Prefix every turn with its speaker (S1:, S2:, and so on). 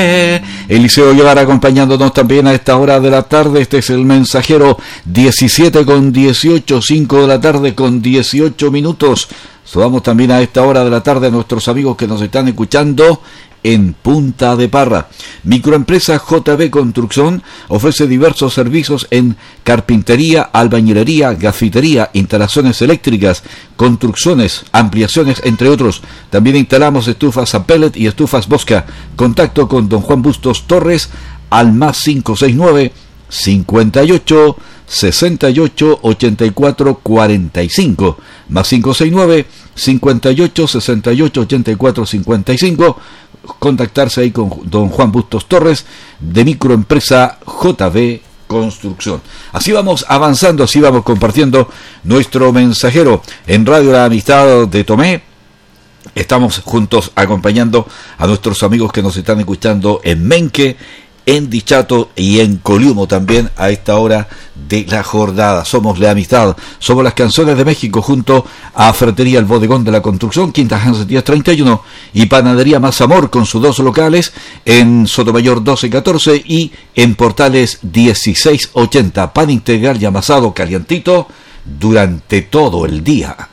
S1: Eliseo Guevara acompañándonos también a esta hora de la tarde. Este es el Mensajero, 17:18, 5 de la tarde con 18 minutos. Saludamos también a esta hora de la tarde a nuestros amigos que nos están escuchando en Punta de Parra. Microempresa JB Construcción ofrece diversos servicios en carpintería, albañilería, gafitería, instalaciones eléctricas, construcciones, ampliaciones, entre otros. También instalamos estufas a pellet y estufas Bosca. Contacto con don Juan Bustos Torres al más 569 58 68 84 45, más 569 58 68 84 55. Contactarse ahí con don Juan Bustos Torres de Microempresa JB Construcción. Así vamos avanzando, así vamos compartiendo nuestro Mensajero en Radio La Amistad de Tomé. Estamos juntos acompañando a nuestros amigos que nos están escuchando en Menque, en Dichato y en Coliumo también a esta hora de la jornada. Somos La Amistad, somos las canciones de México junto a Ferretería El Bodegón de la Construcción, Quinta Hansen 1031 y Panadería Más Amor con sus dos locales en Sotomayor 1214 y en Portales 1680. Pan integral y amasado calientito durante todo el día.